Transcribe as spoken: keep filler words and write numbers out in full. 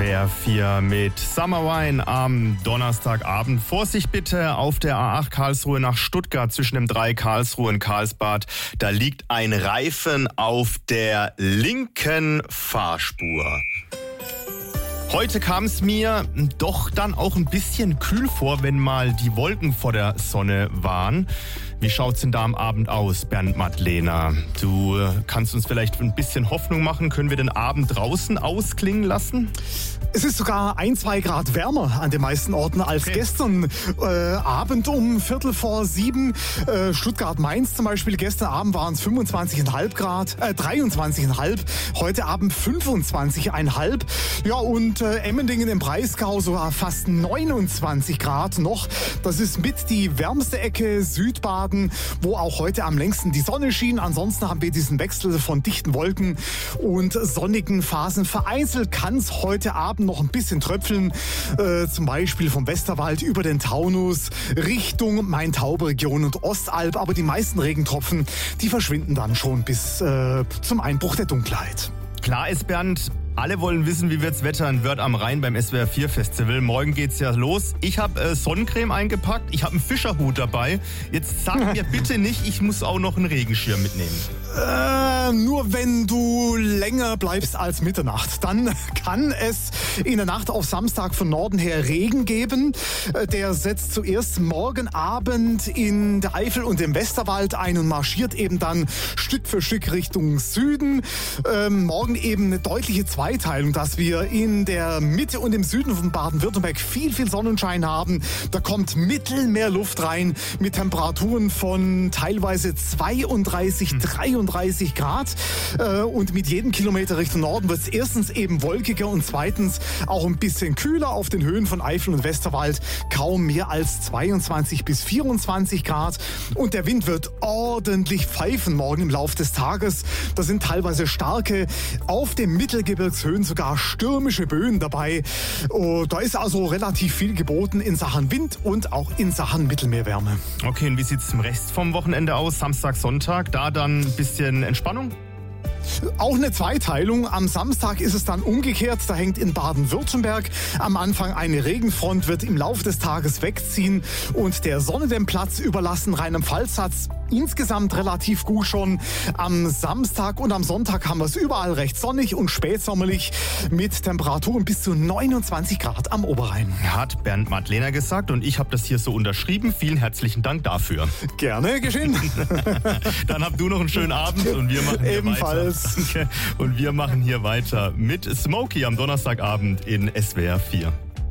W R vier mit Summer Wine am Donnerstagabend. Vorsicht bitte auf der A acht Karlsruhe nach Stuttgart zwischen dem drei Karlsruhe und Karlsbad. Da liegt ein Reifen auf der linken Fahrspur. Heute kam es mir doch dann auch ein bisschen kühl vor, wenn mal die Wolken vor der Sonne waren. Wie schaut's denn da am Abend aus, Bernd Madlener? Du kannst uns vielleicht ein bisschen Hoffnung machen. Können wir den Abend draußen ausklingen lassen? Es ist sogar ein, zwei Grad wärmer an den meisten Orten als okay. gestern äh, Abend um Viertel vor sieben. Äh, Stuttgart-Mainz zum Beispiel. Gestern Abend waren es fünfundzwanzig Komma fünf Grad, äh, dreiundzwanzig Komma fünf. Heute Abend fünfundzwanzig Komma fünf. Ja, und äh, Emmendingen im Breisgau sogar fast neunundzwanzig Grad noch. Das ist mit die wärmste Ecke Südbaden, wo auch heute am längsten die Sonne schien. Ansonsten haben wir diesen Wechsel von dichten Wolken und sonnigen Phasen. Vereinzelt kann es heute Abend noch ein bisschen tröpfeln, äh, zum Beispiel vom Westerwald über den Taunus Richtung Main-Taube-Region und Ostalb. Aber die meisten Regentropfen, die verschwinden dann schon bis äh, zum Einbruch der Dunkelheit. Klar ist, Bernd, alle wollen wissen, wie wird's Wetter in Wörth am Rhein beim S W R vier Festival. Morgen geht's ja los. Ich habe äh, Sonnencreme eingepackt, ich habe einen Fischerhut dabei. Jetzt sag mir bitte nicht, ich muss auch noch einen Regenschirm mitnehmen. Äh, nur wenn du länger bleibst als Mitternacht. Dann kann es in der Nacht auf Samstag von Norden her Regen geben. Der setzt zuerst morgen Abend in der Eifel und im Westerwald ein und marschiert eben dann Stück für Stück Richtung Süden. Ähm, morgen eben eine deutliche Zweiteilung, dass wir in der Mitte und im Süden von Baden-Württemberg viel, viel Sonnenschein haben. Da kommt Mittelmeerluft rein mit Temperaturen von teilweise zweiunddreißig, dreiunddreißig Grad. Und mit jedem Kilometer Richtung Norden wird es erstens eben wolkiger und zweitens auch ein bisschen kühler. Auf den Höhen von Eifel und Westerwald kaum mehr als zweiundzwanzig bis vierundzwanzig Grad. Und der Wind wird ordentlich pfeifen morgen im Laufe des Tages. Da sind teilweise starke, auf dem Mittelgebirgshöhen sogar stürmische Böen dabei. Oh, da ist also relativ viel geboten in Sachen Wind und auch in Sachen Mittelmeerwärme. Okay, und wie sieht es im Rest vom Wochenende aus? Samstag, Sonntag, da dann ein bisschen Entspannung? Auch eine Zweiteilung. Am Samstag ist es dann umgekehrt. Da hängt in Baden-Württemberg am Anfang eine Regenfront, wird im Laufe des Tages wegziehen und der Sonne den Platz überlassen. Rheinland-Pfalz hat's insgesamt relativ gut schon. Am Samstag und am Sonntag haben wir es überall recht sonnig und spätsommerlich mit Temperaturen bis zu neunundzwanzig Grad am Oberrhein. Hat Bernd Madlener gesagt und ich habe das hier so unterschrieben. Vielen herzlichen Dank dafür. Gerne geschehen. Dann habt du noch einen schönen Abend und wir machen hier Ebenfalls. weiter. Und wir machen hier weiter mit Smokey am Donnerstagabend in S W R vier.